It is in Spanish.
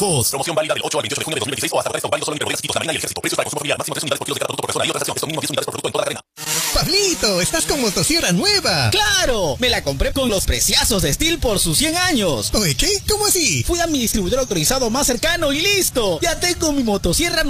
Voz. Promoción válida del 8 al 28 de junio de 2026 o hasta agotar válido solo en categorías equipos, la marina y el ejército. Precios para consumo familiar. Máximo 3 unidades por kilos de cada producto por persona y otra estación. Son mínimo 10 unidades por producto en toda la cadena. Pablito, estás con motosierra nueva. ¡Claro! Me la compré con los preciazos de Steel por sus 100 años. Oye, ¿qué? ¿Cómo así? Fui a mi distribuidor autorizado más cercano y listo. Ya tengo mi motosierra